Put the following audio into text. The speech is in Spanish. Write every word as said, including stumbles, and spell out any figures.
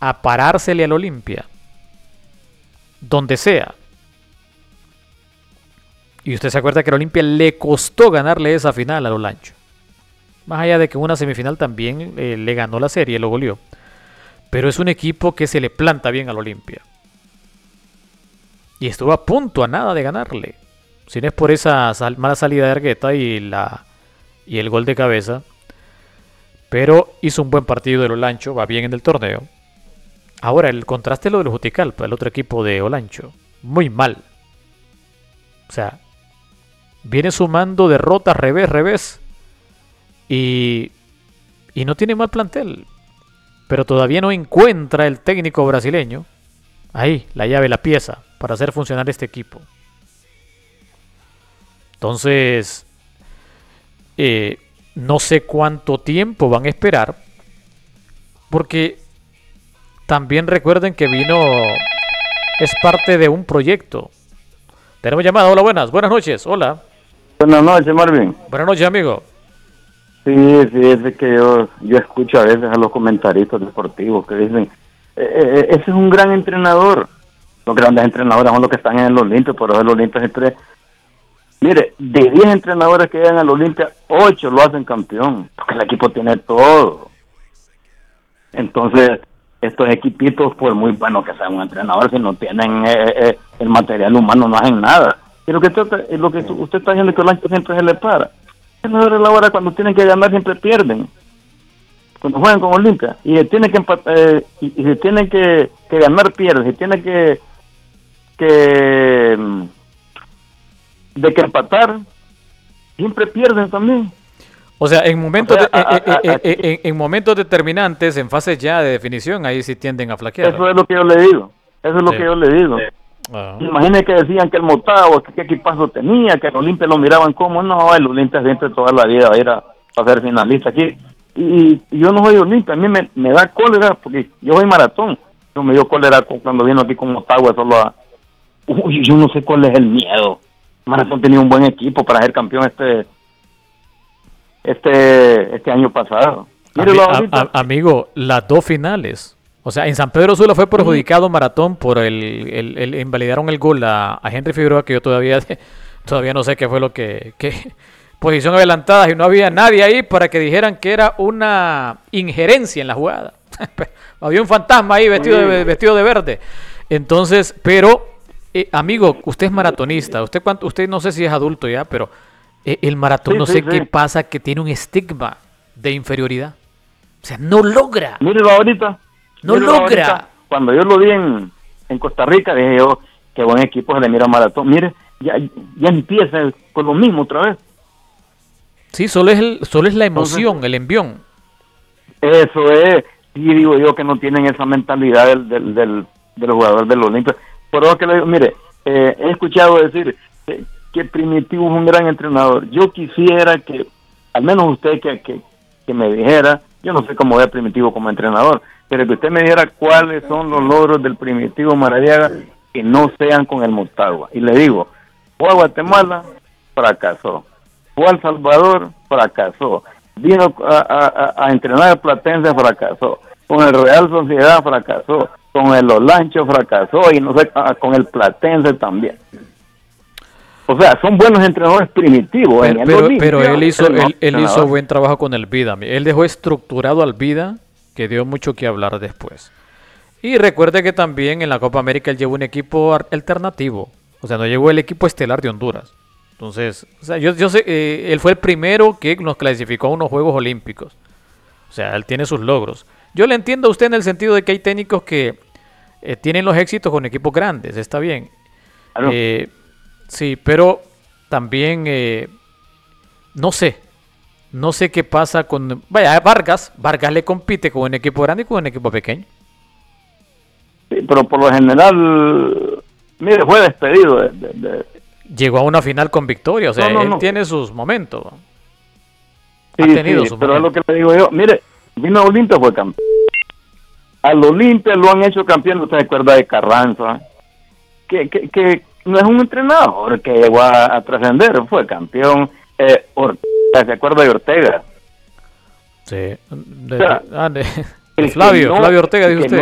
a parársele al Olimpia, donde sea. Y usted se acuerda que al Olimpia le costó ganarle esa final al Olancho. Más allá de que una semifinal también eh, le ganó la serie, lo goleó. Pero es un equipo que se le planta bien al Olimpia. Y estuvo a punto, a nada de ganarle. Si no es por esa sal- mala salida de Argueta y, la, y el gol de cabeza. Pero hizo un buen partido el Olancho, va bien en el torneo. Ahora, el contraste es lo del Juticalpa, el otro equipo de Olancho. Muy mal. O sea, viene sumando derrotas, revés, revés. Y, y no tiene mal plantel. Pero todavía no encuentra el técnico brasileño. Ahí, la llave, la pieza, para hacer funcionar este equipo. Entonces, eh, no sé cuánto tiempo van a esperar. Porque también recuerden que vino, es parte de un proyecto. Tenemos llamada, hola, buenas, buenas noches, hola. Buenas noches, Marvin. Buenas noches, amigo. Sí, sí, es de que yo, yo escucho a veces a los comentaristas deportivos que dicen, eh, eh, ese es un gran entrenador. Los grandes entrenadores son los que están en el Olimpia, pero el Olimpia es tres. Mire, de diez entrenadores que llegan al Olimpia, ocho lo hacen campeón, porque el equipo tiene todo. Entonces, estos equipitos, por muy bueno que sean un entrenador, si no tienen eh, eh, el material humano, no hacen nada. Y lo que, trata, lo que usted está diciendo es que el Olancho siempre se le para. Es la hora cuando tienen que ganar siempre pierden. Cuando juegan con Olimpia y tienen que empatar, eh, y, y se tienen que, que ganar pierden, si tienen que que de que empatar siempre pierden también. O sea, en momentos, o sea, de, a, a, a, en, en, en momentos determinantes, en fases ya de definición, ahí sí tienden a flaquear. Eso es lo que yo le digo. Eso es lo sí. que yo le digo. Uh-huh. Imagínense que decían que el Motagua, que qué equipazo tenía, que el Olimpia lo miraban como, no, el Olimpia siempre toda la vida va a ir a, a ser finalista aquí. Y, y yo no soy Olimpia, a mí me, me da cólera, porque yo soy Maratón. Yo me dio cólera cuando vino aquí con Motagua, solo a... Uy, yo no sé cuál es el miedo. Maratón tenía un buen equipo para ser campeón este este este año pasado. Mírelo Ami, a, a, amigo, las dos finales. O sea, en San Pedro Sula fue perjudicado sí. Maratón por el, el, el, el invalidaron el gol a, a Henry Figueroa, que yo todavía todavía no sé qué fue lo que, que posición adelantada y no había nadie ahí para que dijeran que era una injerencia en la jugada. Había un fantasma ahí vestido sí. de vestido de verde. Entonces, pero eh, amigo, usted es maratonista, usted cuánto, usted no sé si es adulto ya, pero eh, el maratón sí, no sí, sé sí. qué pasa, que tiene un estigma de inferioridad. O sea, no logra. Mírelo ahorita. No Mírelo logra. Ahorita. Cuando yo lo vi en, en Costa Rica, dije yo, qué buen equipo se le mira a Maratón. Mire, ya, ya empieza con lo mismo otra vez. Sí, solo es, el, solo es la emoción, Entonces, el envión. Eso es. Sí, digo yo que no tienen esa mentalidad del, del, del, del jugador del Olimpia. Por eso que le digo, mire, eh, he escuchado decir que, que Primitivo es un gran entrenador. Yo quisiera que, al menos usted que, que, que me dijera, yo no sé cómo ve Primitivo como entrenador, pero que usted me dijera cuáles son los logros del Primitivo Maradiaga que no sean con el Motagua. Y le digo, fue a Guatemala, fracasó. Fue a El Salvador, fracasó. Vino a, a, a entrenar al Platense, fracasó. Con el Real Sociedad, fracasó. Con el Olancho, fracasó. Y no sé, con el Platense también. O sea, son buenos entrenadores primitivos. Pero, en el pero, Olimpia, pero él hizo él, él hizo buen trabajo con el Vida. Él dejó estructurado al Vida, que dio mucho que hablar después. Y recuerde que también en la Copa América él llevó un equipo alternativo. O sea, no llevó el equipo estelar de Honduras. Entonces, o sea, yo, yo sé, eh, él fue el primero que nos clasificó a unos Juegos Olímpicos. O sea, él tiene sus logros. Yo le entiendo a usted en el sentido de que hay técnicos que eh, tienen los éxitos con equipos grandes, está bien. Eh, sí, pero también, eh, no sé, no sé qué pasa con... Vaya, Vargas, Vargas le compite con un equipo grande y con un equipo pequeño. Sí, pero por lo general, mire, fue despedido de... de, de... Llegó a una final con victoria, o sea, no, no, él no. tiene sus momentos. Sí, ha tenido sí, sus pero momentos. Es lo que le digo yo. Mire, vino a Olimpia, fue campeón. Al Olimpia lo han hecho campeón, usted se acuerda de Carranza, que, que, que no es un entrenador que llegó a, a trascender, fue campeón. Eh, Ortega, ¿se acuerda de Ortega? Sí, de, o sea, ah, de, de Flavio, no, Flavio Ortega, dice usted.